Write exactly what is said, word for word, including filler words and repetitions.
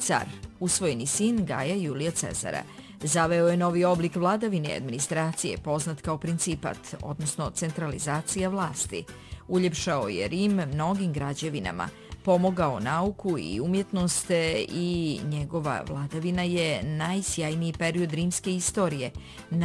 car, usvojeni sin Gaja Julija Cezara. Zaveo je novi oblik vladavine i administracije, poznat kao principat, odnosno centralizacija vlasti. Uljepšao je Rim mnogim građevinama, pomogao nauku i umjetnost i njegova vladavina je najsjajniji period rimske istorije.